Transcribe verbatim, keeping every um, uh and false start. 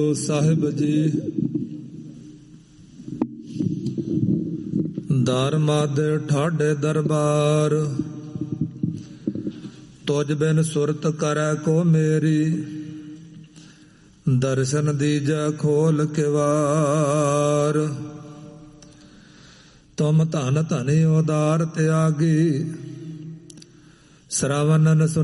ਸਾਹਿਬ ਜੀ ਦਰ ਮਦ ਠਾਡੇ ਦਰਬਾਰ, ਤੁਝ ਬਿਨ ਸੁਰਤ ਕਰੈ ਕੋ ਮੇਰੀ, ਦਰਸ਼ਨ ਦੀਜੈ ਖੋਲ ਕਿਵਾਰ। ਤੁਮ ਧਨ ਧਨੀ ਉਦਾਰ ਤਿਆਗੀ, ਸ਼ਰਵਨਨ